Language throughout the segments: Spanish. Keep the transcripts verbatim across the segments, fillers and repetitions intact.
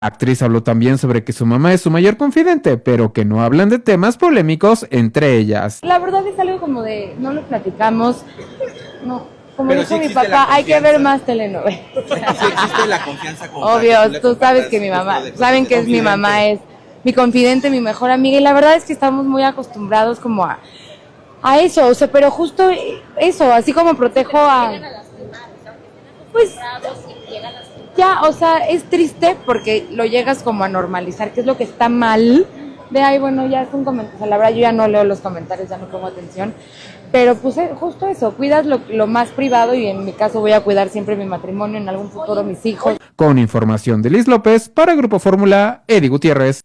La actriz habló también sobre que su mamá es su mayor confidente, pero que no hablan de temas polémicos entre ellas. La verdad es algo como de, no lo platicamos, no, como pero dijo sí mi papá, hay que ver más telenovelas. Sí existe la confianza con Obvio, tú sabes que mi mamá, saben que es mi mamá, es mi confidente, mi mejor amiga, y la verdad es que estamos muy acostumbrados como a, a eso, o sea, pero justo eso, así como protejo a... Pues... Ya, o sea, es triste porque lo llegas como a normalizar, que es lo que está mal. De ahí, bueno, ya es un comentario, o sea, la verdad yo ya no leo los comentarios, ya no pongo atención. Pero pues eh, justo eso, cuidas lo, lo más privado y en mi caso voy a cuidar siempre mi matrimonio, en algún futuro mis hijos. Con información de Liz López, para Grupo Fórmula, Eddie Gutiérrez.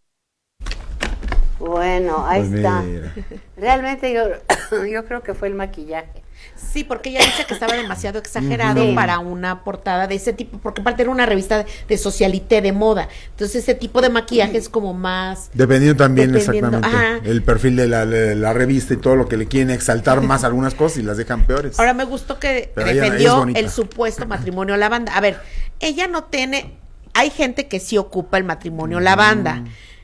Bueno, ahí Pues está. mira. Realmente yo, yo creo que fue el maquillaje. Sí, porque ella dice que estaba demasiado exagerado Sí. para una portada de ese tipo, porque aparte era una revista de, de socialité, de moda. Entonces ese tipo de maquillaje es como más... Dependiendo también Dependiendo, exactamente ajá. el perfil de la, de la revista y todo lo que le quieren exaltar más algunas cosas y las dejan peores. Ahora me gustó que Pero ella es defendió bonita. el supuesto matrimonio lavanda. A ver, ella no tiene... Hay gente que sí ocupa el matrimonio lavanda.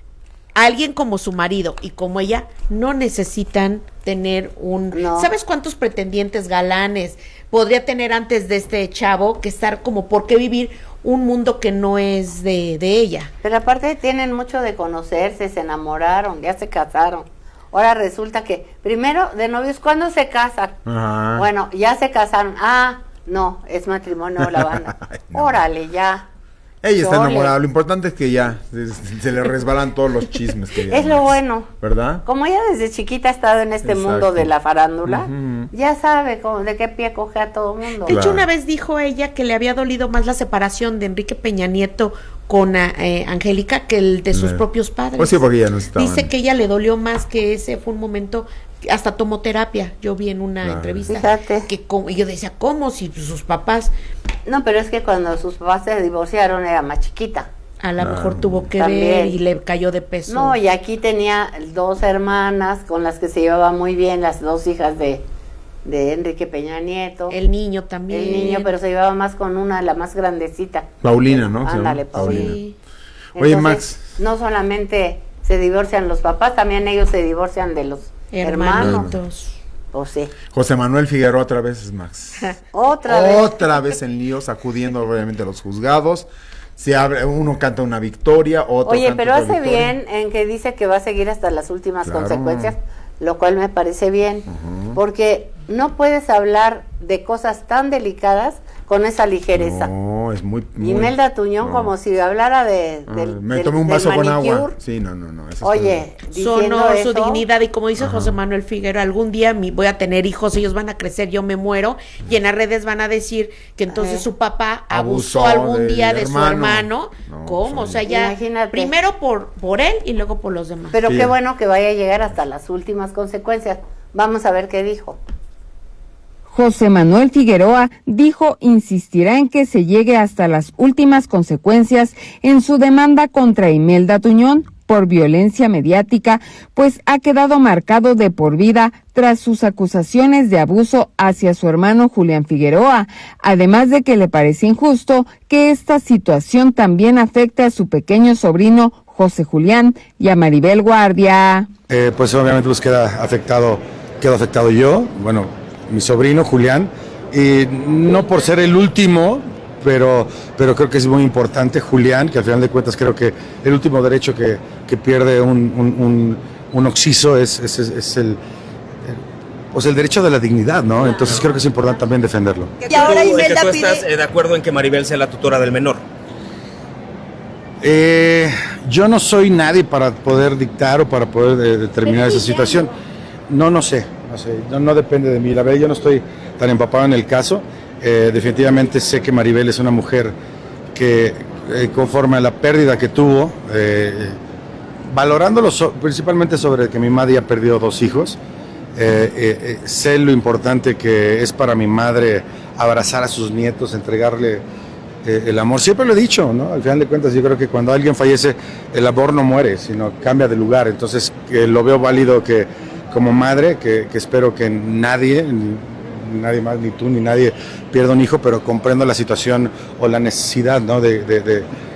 Alguien como su marido y como ella no necesitan tener un... No. ¿Sabes cuántos pretendientes galanes podría tener antes de este chavo que estar como por qué vivir un mundo que no es de, de ella? Pero aparte tienen mucho de conocerse, se enamoraron, ya se casaron. Ahora resulta que, primero, de novios, ¿cuándo se casan? Ajá. Bueno, ya se casaron. Ah, no, es matrimonio lavanda. Ay, no. Órale, ya. Ella está Chole. enamorada, lo importante es que ya se, se le resbalan todos los chismes que ella Es lo hace, bueno. ¿verdad? Como ella desde chiquita ha estado en este Exacto. mundo de la farándula, Ujú. ya sabe cómo, de qué pie coge a todo el mundo. De hecho, Claro. una vez dijo ella que le había dolido más la separación de Enrique Peña Nieto con eh, Angélica que el de sus Eh. propios padres. Pues sí, porque ya no estaban. Dice que ella le dolió más, que ese fue un momento, hasta tomó terapia, yo vi en una Claro. entrevista. Fíjate. Que como- y yo decía, ¿cómo? Si sus papás No, pero es que cuando sus papás se divorciaron era más chiquita. a lo Claro. mejor tuvo que También. ver y le cayó de peso. No, y aquí tenía dos hermanas con las que se llevaba muy bien, las dos hijas de, de Enrique Peña Nieto. El niño también. El niño, pero se llevaba más con una, la más grandecita. Paulina, ¿no? Se Ándale, llama Paulina. Sí. Oye, Entonces, Max. no solamente se divorcian los papás, también ellos se divorcian de los hermanos. Hermanitos. O sí. José Manuel Figueroa otra vez es Max. Otra vez. Otra vez en líos, acudiendo obviamente a los juzgados. Se abre, uno canta una victoria, otro Oye, canta pero otra hace victoria. bien en que dice que va a seguir hasta las últimas Claro. consecuencias, lo cual me parece bien, Ujú. porque no puedes hablar de cosas tan delicadas con esa ligereza. No, es muy... muy Imelda Tuñón no. como si hablara de Ah, del, me del- tomé un del vaso con agua. manicure. Sí, no, no, no. esas Oye, cosas. diciendo Sonó su eso, dignidad y como dice Ajá. José Manuel Figueroa, algún día mi, voy a tener hijos, ellos van a crecer, yo me muero y en las redes van a decir que entonces Eh. su papá abusó, Abusó algún del día de hermano. su hermano. No, ¿Cómo? pues, O sea, ya Imagínate. primero por, por él y luego por los demás. pero Sí. qué bueno que vaya a llegar hasta las últimas consecuencias. Vamos a ver qué dijo. José Manuel Figueroa dijo insistirá en que se llegue hasta las últimas consecuencias en su demanda contra Imelda Tuñón por violencia mediática, pues ha quedado marcado de por vida tras sus acusaciones de abuso hacia su hermano Julián Figueroa, además de que le parece injusto que esta situación también afecte a su pequeño sobrino José Julián y a Maribel Guardia. Eh, pues obviamente pues queda afectado, quedo afectado yo, bueno, mi sobrino Julián, y no por ser el último, pero, pero creo que es muy importante Julián, que al final de cuentas creo que el último derecho que, que pierde un, un, un, un occiso es, es, es, es el, pues el derecho de la dignidad, ¿no? Entonces creo que es importante también defenderlo. Y ahora Imelda tú pide... estás eh, de acuerdo en que Maribel sea la tutora del menor. Eh, yo no soy nadie para poder dictar o para poder de, determinar esa situación. No, no sé, no sé, no, no depende de mí. La verdad, yo no estoy tan empapado en el caso. Eh, definitivamente sé que Maribel es una mujer que, eh, conforme a la pérdida que tuvo, eh, valorándolo so, principalmente sobre que mi madre ya perdió dos hijos, eh, eh, eh, sé lo importante que es para mi madre abrazar a sus nietos, entregarle eh, el amor. Siempre lo he dicho, ¿no? Al final de cuentas, yo creo que cuando alguien fallece, el amor no muere, sino cambia de lugar. Entonces, eh, lo veo válido que, como madre, que, que espero que nadie, ni, nadie más, ni tú, ni nadie pierda un hijo, pero comprendo la situación o la necesidad, ¿no? de, de, de